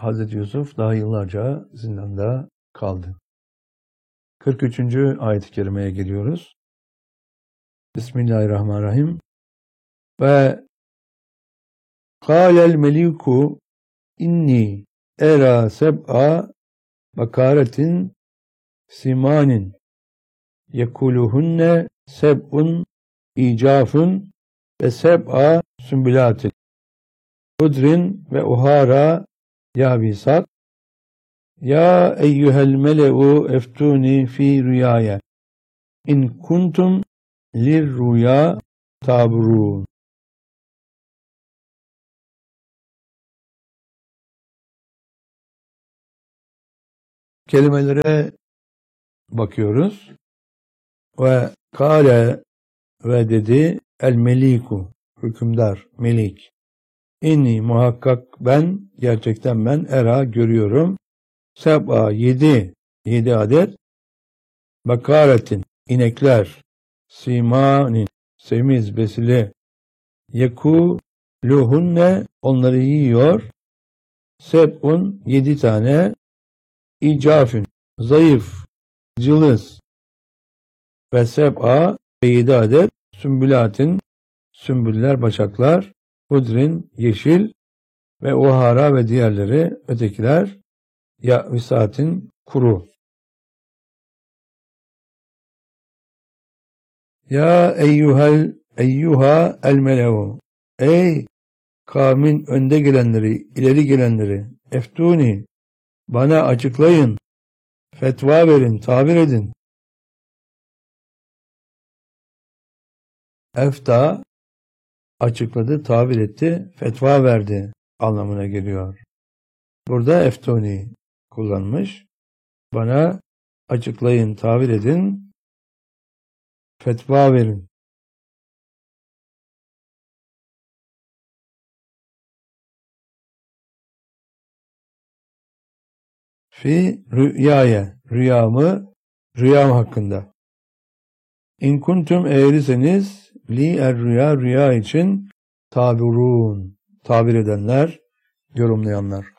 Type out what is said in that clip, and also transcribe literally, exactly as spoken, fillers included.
Hazreti Yusuf daha yıllarca zindanda kaldı. kırk üçüncü ayet-i kerimeye geliyoruz. Bismillahirrahmanirrahim. Ve kâlel meliku inni era seb'a bakaretin simanin yekuluhunne seb'un icafun ve seb'a sümbülatin hudrin ve uhara yabisat ya eyyuhel mele'u eftuni fi rüyaya in kuntum lir rüya taburun. Kelimelere bakıyoruz. Ve kâle ve dedi el meliku, hükümdar, melik. İnni muhakkak ben, gerçekten ben era görüyorum. Seb'a yedi, yedi adet bakaretin, inekler, simanin, semiz, besili, yekuluhunne, onları yiyor, seb'un, yedi tane, icafün, zayıf, cılız, ve seb'a, ve yedi adet, sümbülatin, sümbüller, başaklar, hudrin, yeşil, ve uhara ve diğerleri, ötekiler, ya visatin, kuru. Ya eyyuhel, eyyuha el mele'u, ey kavmin önde gelenleri, ileri gelenleri, eftuni, bana açıklayın, fetva verin, tabir edin. Efta, açıkladı, tabir etti, fetva verdi anlamına geliyor. Burada eftuni kullanmış. Bana açıklayın, tabir edin, fetva verin. Fi rüyaya, rüyamı, rüyam hakkında. İn kuntum, eğeriseniz, li er rüya, rüya için tabirun, tabir edenler, yorumlayanlar.